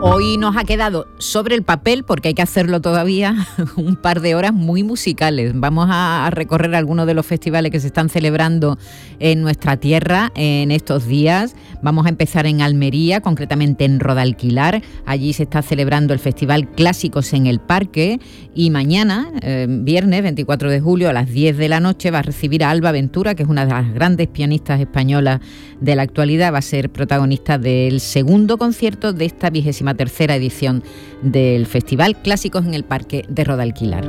Hoy nos ha quedado sobre el papel, porque hay que hacerlo todavía, un par de horas muy musicales. Vamos a recorrer algunos de los festivales que se están celebrando en nuestra tierra en estos días. Vamos a empezar en Almería, concretamente en Rodalquilar. Allí se está celebrando el Festival Clásicos en el Parque y mañana, viernes 24 de julio a las 10 de la noche, va a recibir a Alba Ventura, que es una de las grandes pianistas españolas de la actualidad. Va a ser protagonista del segundo concierto de esta 23ª edición del Festival Clásicos en el Parque de Rodalquilar.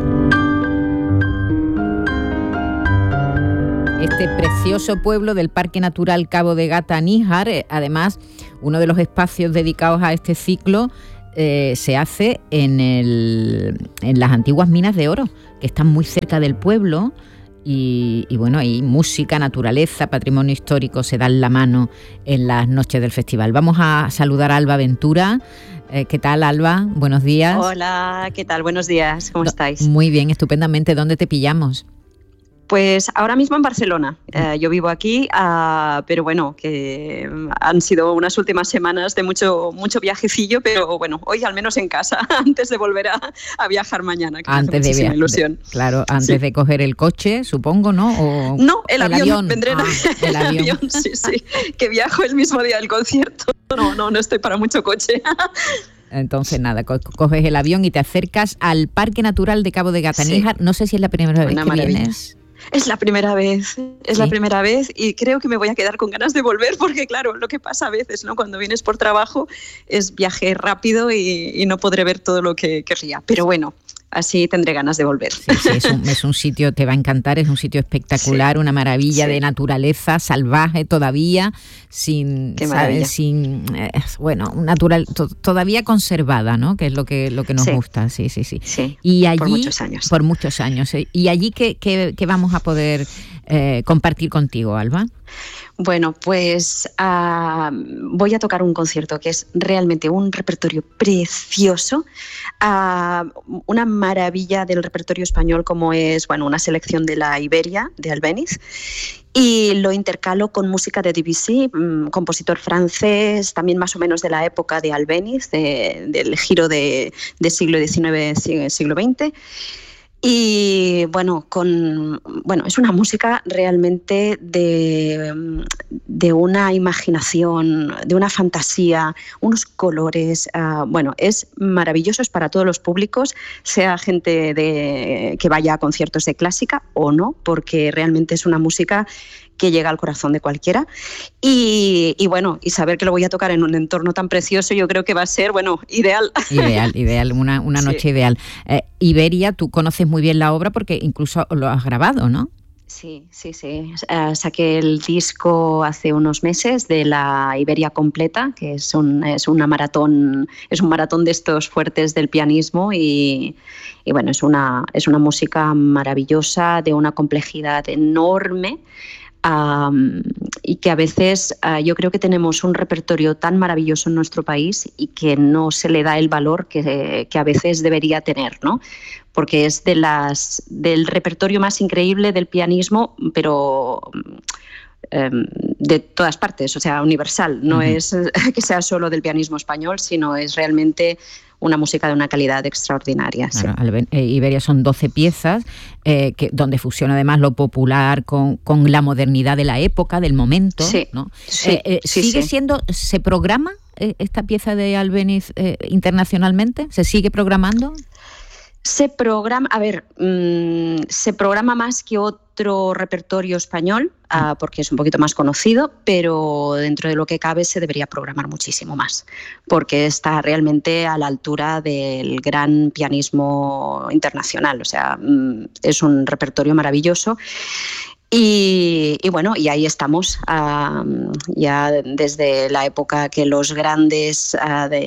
Este precioso pueblo del Parque Natural Cabo de Gata-Níjar, además, uno de los espacios dedicados a este ciclo se hace en las antiguas minas de oro, que están muy cerca del pueblo. Y bueno, hay música, naturaleza, patrimonio histórico, se dan la mano en las noches del festival. Vamos a saludar a Alba Ventura. ¿Qué tal, Alba? Buenos días. Hola, ¿qué tal? Buenos días, ¿cómo estáis? Muy bien, estupendamente. ¿Dónde te pillamos? Pues ahora mismo en Barcelona. Yo vivo aquí, pero bueno, que han sido unas últimas semanas de mucho viajecillo, pero bueno, hoy al menos en casa, antes de volver a viajar mañana, que antes me hace muchísima ilusión. Claro, antes de coger el coche, supongo, ¿no? No, el avión. Vendré el avión. Sí, que viajo el mismo día del concierto. No estoy para mucho coche. Entonces, nada, coges el avión y te acercas al Parque Natural de Cabo de Gata-Níjar. Sí. No sé si es la primera vez que vienes. Es la primera vez, la primera vez y creo que me voy a quedar con ganas de volver porque claro, lo que pasa a veces, ¿no? Cuando vienes por trabajo es viaje rápido y no podré ver todo lo que querría, pero bueno, así tendré ganas de volver. Sí, es un sitio, te va a encantar, es un sitio espectacular, una maravilla de naturaleza salvaje todavía, natural, todavía conservada, ¿no? Que es lo que nos gusta, sí. Y allí, por muchos años. Y allí, ¿qué vamos a poder compartir contigo, Alba? Bueno, pues voy a tocar un concierto que es realmente un repertorio precioso, una maravilla del repertorio español como es, una selección de la Iberia, de Albéniz, y lo intercalo con música de Debussy, compositor francés, también más o menos de la época de Albéniz, del giro de siglo XIX, siglo XX. Y es una música realmente de una imaginación, de una fantasía, unos colores. Es maravilloso, es para todos los públicos, sea gente que vaya a conciertos de clásica o no, porque realmente es una música que llega al corazón de cualquiera y saber que lo voy a tocar en un entorno tan precioso yo creo que va a ser, ideal. Ideal, una noche ideal. Iberia, tú conoces muy bien la obra porque incluso lo has grabado, ¿no? Sí. Saqué el disco hace unos meses de la Iberia completa, que es un maratón de estos fuertes del pianismo y es una música maravillosa, de una complejidad enorme. Y que a veces yo creo que tenemos un repertorio tan maravilloso en nuestro país y que no se le da el valor que a veces debería tener, ¿no? Porque es del repertorio más increíble del pianismo, pero de todas partes, o sea, universal. No es que sea solo del pianismo español, sino es realmente una música de una calidad extraordinaria. Claro, sí. Iberia son 12 piezas, donde fusiona además lo popular con la modernidad de la época, del momento, sí, ¿no? Sí, ¿Sigue siendo, se programa esta pieza de Albéniz internacionalmente? ¿Se sigue programando? Se programa más que otro repertorio español, porque es un poquito más conocido, pero dentro de lo que cabe se debería programar muchísimo más, porque está realmente a la altura del gran pianismo internacional. O sea, es un repertorio maravilloso. Y ahí estamos, ya desde la época que los grandes,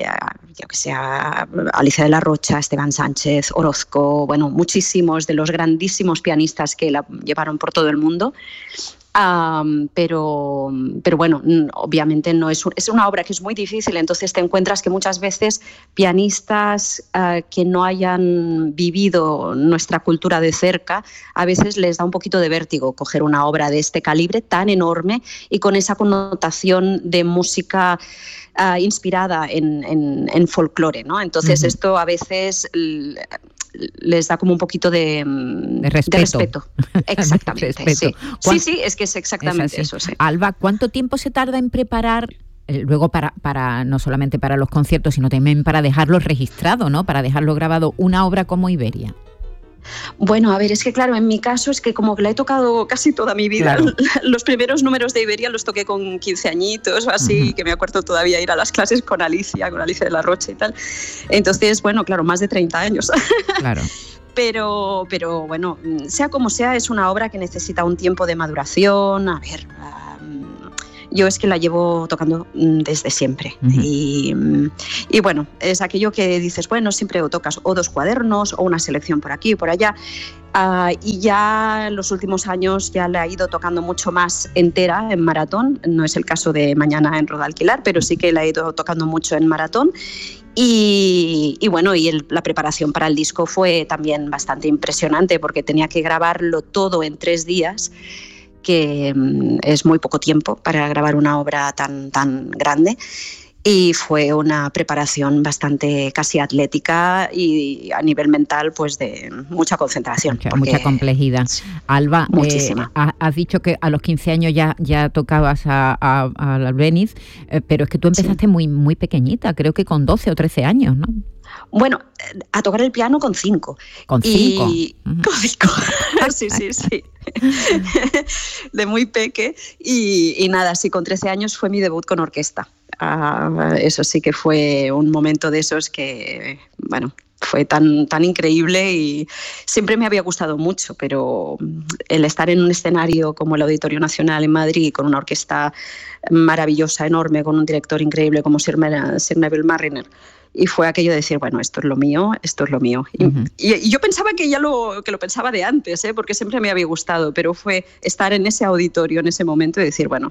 Alicia de la Rocha, Esteban Sánchez, Orozco, muchísimos de los grandísimos pianistas que la llevaron por todo el mundo, Pero bueno, obviamente no es una obra que es muy difícil, entonces te encuentras que muchas veces pianistas que no hayan vivido nuestra cultura de cerca, a veces les da un poquito de vértigo coger una obra de este calibre tan enorme y con esa connotación de música inspirada en folclore, ¿no? Entonces esto a veces les da como un poquito de respeto. Exactamente. Respeto. Sí, es que es exactamente eso. Sí. Alba, ¿cuánto tiempo se tarda en preparar luego para no solamente para los conciertos, sino también para dejarlo registrado, ¿no? Para dejarlo grabado, una obra como Iberia? Bueno, a ver, es que claro, en mi caso es que como que la he tocado casi toda mi vida. Claro. Los primeros números de Iberia los toqué con 15 añitos o así, que me acuerdo todavía ir a las clases con Alicia de la Rocha y tal. Entonces, bueno, claro, más de 30 años. Claro. Pero bueno, sea como sea, es una obra que necesita un tiempo de maduración. A ver, yo es que la llevo tocando desde siempre. Y bueno, es aquello que dices, bueno, siempre tocas o 2 cuadernos o una selección por aquí y por allá. Y ya en los últimos años ya la he ido tocando mucho más entera en maratón. No es el caso de mañana en Rodalquilar, pero sí que la he ido tocando mucho en maratón. Y bueno, la preparación para el disco fue también bastante impresionante porque tenía que grabarlo todo en 3 días, que es muy poco tiempo para grabar una obra tan grande. Y fue una preparación bastante casi atlética y a nivel mental pues de mucha concentración. Mucha complejidad. Alba, has dicho que a los 15 años ya tocabas a Albéniz, pero es que tú empezaste muy, muy pequeñita, creo que con 12 o 13 años, ¿no? Bueno, a tocar el piano con 5. ¿Con 5? Con 5, sí. De muy peque. Y nada, sí, con 13 años fue mi debut con orquesta. Eso sí que fue un momento de esos que, bueno, fue tan increíble y siempre me había gustado mucho, pero el estar en un escenario como el Auditorio Nacional en Madrid con una orquesta maravillosa, enorme, con un director increíble como Sir Neville Marriner, y fue aquello de decir, bueno, esto es lo mío. Y yo pensaba que lo pensaba de antes, porque siempre me había gustado, pero fue estar en ese auditorio en ese momento y decir, bueno,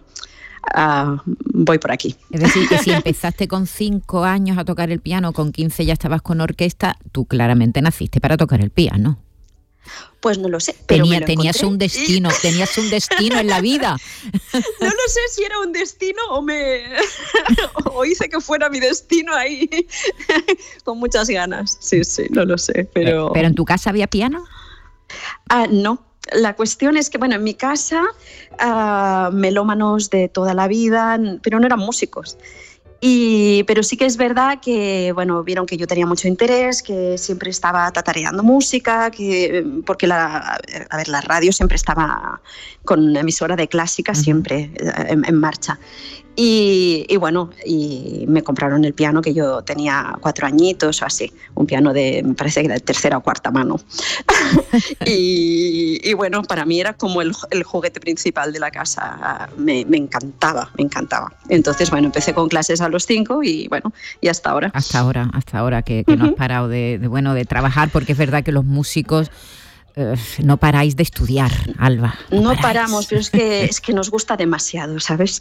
voy por aquí. Es decir, que si empezaste con 5 años a tocar el piano, con 15 ya estabas con orquesta, tú claramente naciste para tocar el piano. Pues no lo sé, pero tenías un destino en la vida. No lo sé si era un destino o hice que fuera mi destino ahí con muchas ganas. Sí, no lo sé, pero ¿Pero en tu casa había piano? No. La cuestión es que, bueno, en mi casa, melómanos de toda la vida, pero no eran músicos. Pero sí que es verdad que, bueno, vieron que yo tenía mucho interés, que siempre estaba tatareando música, porque la radio siempre estaba con emisora de clásica, siempre en marcha. Y bueno, y me compraron el piano que yo tenía 4 añitos o así, un piano me parece que de 3ª o 4ª mano. y bueno, para mí era como el juguete principal de la casa, me encantaba. Entonces, bueno, empecé con clases a los 5 y bueno, y hasta ahora. Hasta ahora que no has parado de trabajar, porque es verdad que los músicos no paráis de estudiar, Alba. No paramos, pero es que nos gusta demasiado, ¿sabes?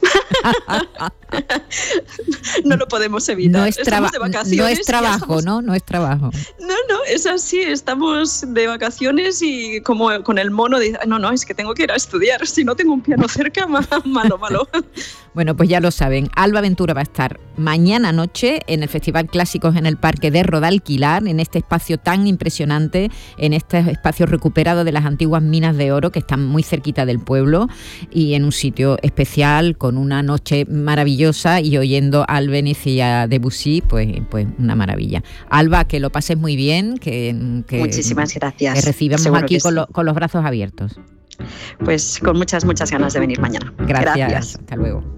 No lo podemos evitar. No es trabajo, ¿no? No es trabajo. No, es así. Estamos de vacaciones y como con el mono dice, no, es que tengo que ir a estudiar. Si no tengo un piano cerca, malo. Bueno, pues ya lo saben. Alba Ventura va a estar mañana noche en el Festival Clásicos en el Parque de Rodalquilar, en este espacio tan impresionante, en este espacio recuperado de las antiguas minas de oro que están muy cerquita del pueblo y en un sitio especial con una noche maravillosa y oyendo a Albéniz y a Debussy, pues una maravilla. Alba, que lo pases muy bien, que muchísimas gracias. Que recibamos aquí con los brazos abiertos. Pues con muchas ganas de venir mañana. Gracias. Hasta luego.